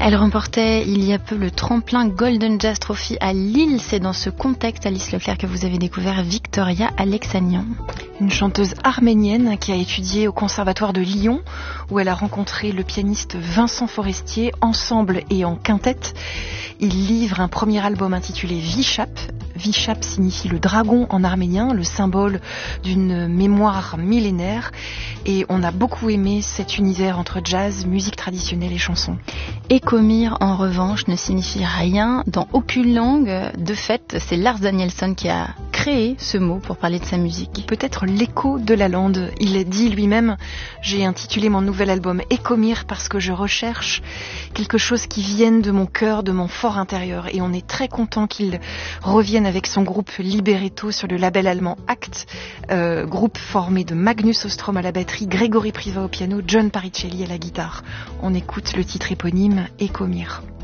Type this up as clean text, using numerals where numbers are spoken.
Elle remportait il y a peu le tremplin Golden Jazz Trophy à Lille. C'est dans ce contexte, Alice Leclerc, que vous avez découvert Victoria Alexanian. Une chanteuse arménienne qui a étudié au Conservatoire de Lyon, où elle a rencontré le pianiste Vincent Forestier, ensemble et en quintette. Il livre un premier album intitulé Vishap. Vishap signifie le dragon en arménien, le symbole d'une mémoire millénaire. Et on a beaucoup aimé cet univers entre jazz, musique traditionnelle et chanson. Écomir, en revanche, ne signifie rien dans aucune langue. De fait, c'est Lars Danielsson qui a créé ce mot pour parler de sa musique. Peut-être l'écho de la lande. Il dit lui-même « J'ai intitulé mon nouvel album Écomir parce que je recherche quelque chose qui vienne de mon cœur, de mon fort intérieur. » Et on est très content qu'il revienne avec son groupe Libretto sur le label allemand Act, groupe formé de Magnus Ostrom à la batterie, Grégory Priva au piano, John Paricelli à la guitare. On écoute le titre éponyme Écomir.